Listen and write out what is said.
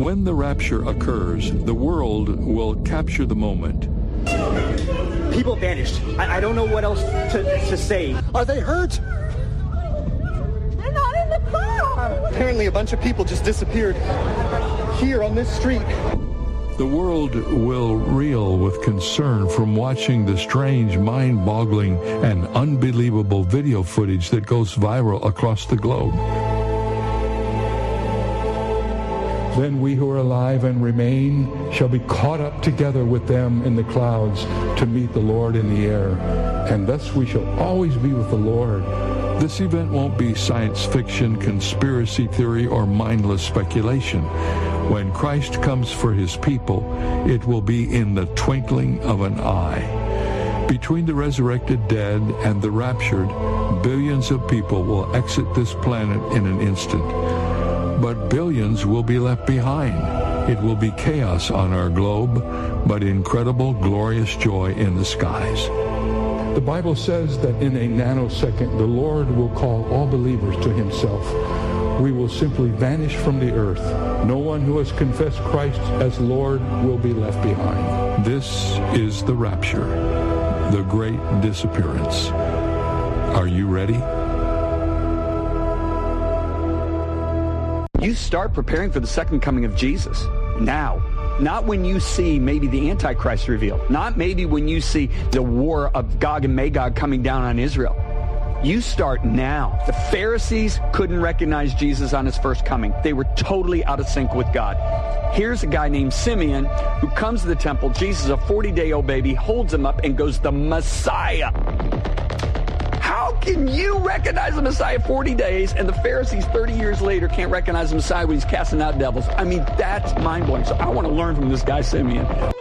When the rapture occurs, the world will capture the moment. People vanished. I don't know what else to say. Are they hurt? They're not in the car. Apparently a bunch of people just disappeared here on this street. The world will reel with concern from watching the strange, mind-boggling, and unbelievable video footage that goes viral across the globe. Then we who are alive and remain shall be caught up together with them in the clouds to meet the Lord in the air, and thus we shall always be with the Lord. This event won't be science fiction, conspiracy theory, or mindless speculation. When Christ comes for his people, it will be in the twinkling of an eye. Between the resurrected dead and the raptured, billions of people will exit this planet in an instant. But billions will be left behind. It will be chaos on our globe, but incredible, glorious joy in the skies. The Bible says that in a nanosecond, the Lord will call all believers to himself. We will simply vanish from the earth. No one who has confessed Christ as Lord will be left behind. This is the rapture, the great disappearance. Are you ready? You start preparing for the second coming of Jesus now. Not when you see maybe the Antichrist revealed. Not maybe when you see the war of Gog and Magog coming down on Israel. You start now. The Pharisees couldn't recognize Jesus on his first coming. They were totally out of sync with God. Here's a guy named Simeon who comes to the temple. Jesus, a 40-day-old baby, holds him up and goes, "The Messiah." How can you recognize the Messiah 40 days and the Pharisees 30 years later can't recognize the Messiah when he's casting out devils? I mean, that's mind-blowing. So I want to learn from this guy, Simeon.